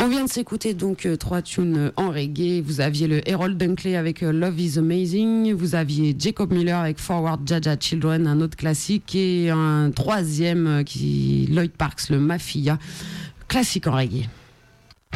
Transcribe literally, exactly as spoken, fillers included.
On vient de s'écouter donc euh, trois tunes en reggae. Vous aviez le Harold Dunkley avec euh, Love is Amazing. Vous aviez Jacob Miller avec Forward Jaja Children, un autre classique. Et un troisième euh, qui Lloyd Parks, le Mafia, classique en reggae.